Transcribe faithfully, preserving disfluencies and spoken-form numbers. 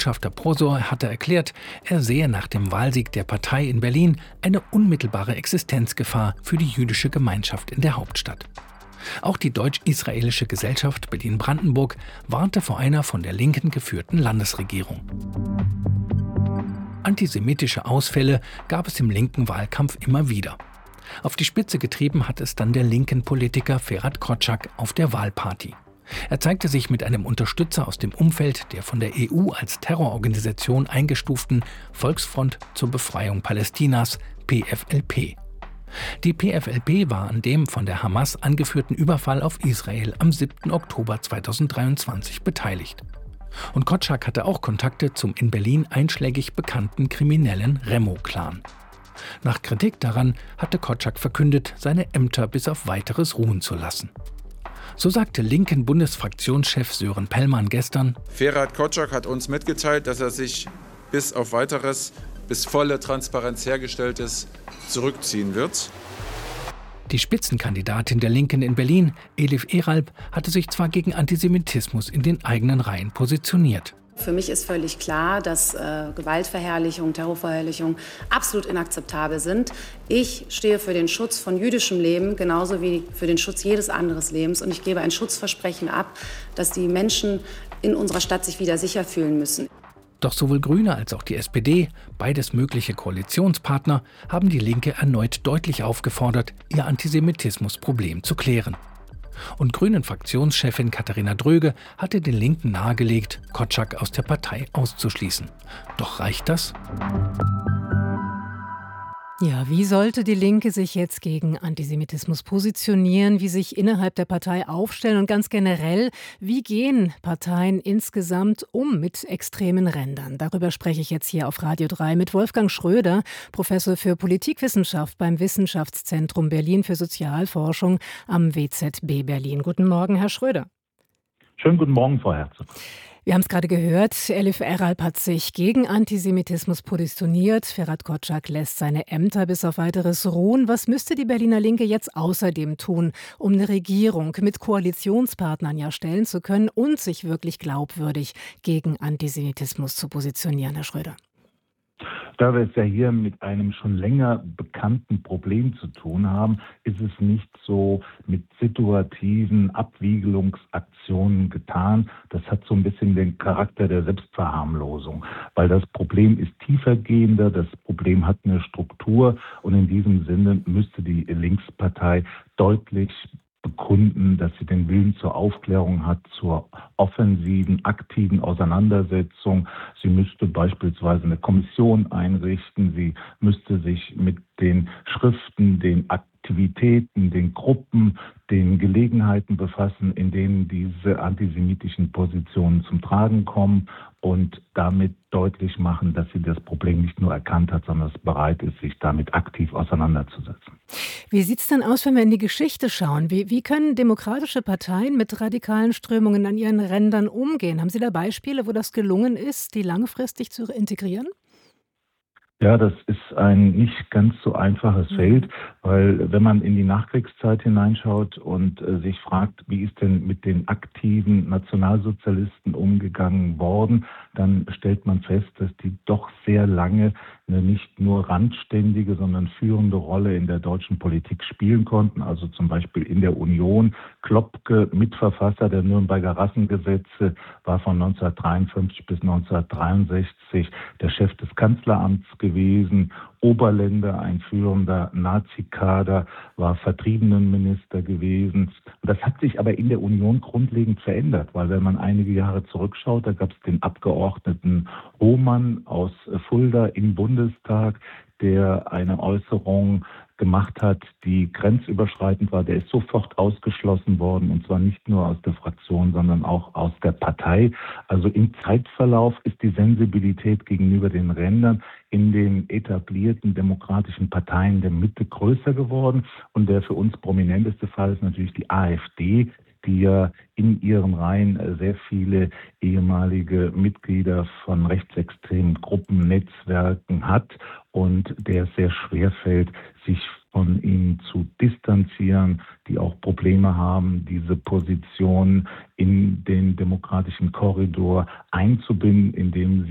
Botschafter Prosor hatte erklärt, er sehe nach dem Wahlsieg der Partei in Berlin eine unmittelbare Existenzgefahr für die jüdische Gemeinschaft in der Hauptstadt. Auch die deutsch-israelische Gesellschaft Berlin-Brandenburg warnte vor einer von der Linken geführten Landesregierung. Antisemitische Ausfälle gab es im linken Wahlkampf immer wieder. Auf die Spitze getrieben hat es dann der linken Politiker Ferhat Kotschak auf der Wahlparty. Er zeigte sich mit einem Unterstützer aus dem Umfeld der von der E U als Terrororganisation eingestuften Volksfront zur Befreiung Palästinas, P F L P. Die P F L P war an dem von der Hamas angeführten Überfall auf Israel am siebten Oktober zweitausenddreiundzwanzig beteiligt. Und Kotschak hatte auch Kontakte zum in Berlin einschlägig bekannten kriminellen Remo-Clan. Nach Kritik daran hatte Kotschak verkündet, seine Ämter bis auf Weiteres ruhen zu lassen. So sagte linken Bundesfraktionschef Sören Pellmann gestern: Ferhat Kotschak hat uns mitgeteilt, dass er sich bis auf Weiteres, bis volle Transparenz hergestellt ist, zurückziehen wird. Die Spitzenkandidatin der Linken in Berlin, Elif Eralp, hatte sich zwar gegen Antisemitismus in den eigenen Reihen positioniert. Für mich ist völlig klar, dass äh, Gewaltverherrlichung, Terrorverherrlichung absolut inakzeptabel sind. Ich stehe für den Schutz von jüdischem Leben, genauso wie für den Schutz jedes anderen Lebens. Und ich gebe ein Schutzversprechen ab, dass die Menschen in unserer Stadt sich wieder sicher fühlen müssen. Doch sowohl Grüne als auch die S P D, beides mögliche Koalitionspartner, haben die Linke erneut deutlich aufgefordert, ihr Antisemitismusproblem zu klären. Und Grünen-Fraktionschefin Katharina Dröge hatte den Linken nahegelegt, Kotschak aus der Partei auszuschließen. Doch reicht das? Ja, wie sollte die Linke sich jetzt gegen Antisemitismus positionieren, wie sich innerhalb der Partei aufstellen und ganz generell, wie gehen Parteien insgesamt um mit extremen Rändern? Darüber spreche ich jetzt hier auf Radio drei mit Wolfgang Schröder, Professor für Politikwissenschaft beim Wissenschaftszentrum Berlin für Sozialforschung am W Z B Berlin. Guten Morgen, Herr Schröder. Schönen guten Morgen, Frau Herzog. Wir haben es gerade gehört, Elif Eralp hat sich gegen Antisemitismus positioniert. Ferhat Kotschak lässt seine Ämter bis auf Weiteres ruhen. Was müsste die Berliner Linke jetzt außerdem tun, um eine Regierung mit Koalitionspartnern ja stellen zu können und sich wirklich glaubwürdig gegen Antisemitismus zu positionieren, Herr Schröder? Da wir es ja hier mit einem schon länger bekannten Problem zu tun haben, ist es nicht so mit situativen Abwiegelungsaktionen getan. Das hat so ein bisschen den Charakter der Selbstverharmlosung, weil das Problem ist tiefergehender, das Problem hat eine Struktur und in diesem Sinne müsste die Linkspartei deutlich bekunden, dass sie den Willen zur Aufklärung hat, zur offensiven, aktiven Auseinandersetzung. Sie müsste beispielsweise eine Kommission einrichten. Sie müsste sich mit den Schriften, den Aktivitäten, den Gruppen, den Gelegenheiten befassen, in denen diese antisemitischen Positionen zum Tragen kommen und damit deutlich machen, dass sie das Problem nicht nur erkannt hat, sondern es bereit ist, sich damit aktiv auseinanderzusetzen. Wie sieht es denn aus, wenn wir in die Geschichte schauen? Wie, wie können demokratische Parteien mit radikalen Strömungen an ihren Rändern umgehen? Haben Sie da Beispiele, wo das gelungen ist, die langfristig zu integrieren? Ja, das ist ein nicht ganz so einfaches Feld, weil wenn man in die Nachkriegszeit hineinschaut und äh, sich fragt, wie ist denn mit den aktiven Nationalsozialisten umgegangen worden, dann stellt man fest, dass die doch sehr lange eine nicht nur randständige, sondern führende Rolle in der deutschen Politik spielen konnten. Also zum Beispiel in der Union. Klopke, Mitverfasser der Nürnberger Rassengesetze, war von neunzehnhundertdreiundfünfzig bis neunzehnhundertdreiundsechzig der Chef des Kanzleramts gewesen. Oberländer, ein führender Nazi-Kader, war Vertriebenenminister gewesen. Das hat sich aber in der Union grundlegend verändert, weil wenn man einige Jahre zurückschaut, da gab es den Abgeordneten Hohmann aus Fulda im Bundestag, der eine Äußerung gemacht hat, die grenzüberschreitend war. Der ist sofort ausgeschlossen worden, und zwar nicht nur aus der Fraktion, sondern auch aus der Partei. Also im Zeitverlauf ist die Sensibilität gegenüber den Rändern in den etablierten demokratischen Parteien der Mitte größer geworden. Und der für uns prominenteste Fall ist natürlich die AfD, die ja in ihren Reihen sehr viele ehemalige Mitglieder von rechtsextremen Gruppen, Netzwerken hat und der es sehr schwer fällt, sich von ihnen zu distanzieren, die auch Probleme haben, diese Position in den demokratischen Korridor einzubinden, indem